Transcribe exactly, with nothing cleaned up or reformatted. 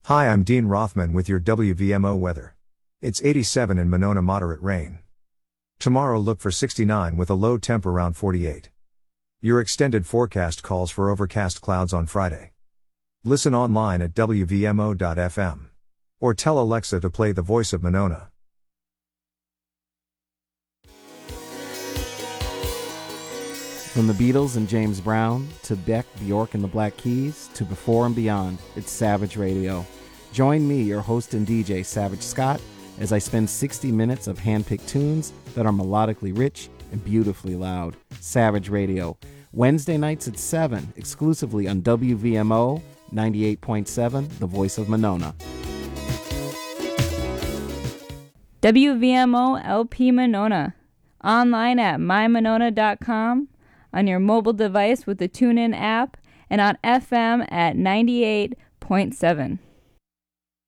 Hi, I'm Dean Rothman with your W V M O weather. It's eighty-seven in Monona, moderate rain. Tomorrow look for sixty-nine with a low temp around forty-eight. Your extended forecast calls for overcast clouds on Friday. Listen online at W V M O dot F M. Or tell Alexa to play The Voice of Monona. From the Beatles and James Brown, to Beck, Bjork and the Black Keys, to Before and Beyond, it's Savage Radio. Join me, your host and D J, Savage Scott, as I spend sixty minutes of hand-picked tunes that are melodically rich and beautifully loud. Savage Radio. Wednesday nights at seven, exclusively on W V M O ninety-eight point seven, The Voice of Monona. W V M O L P Monona. Online at my monona dot com, on your mobile device with the TuneIn app, and on F M at ninety-eight point seven.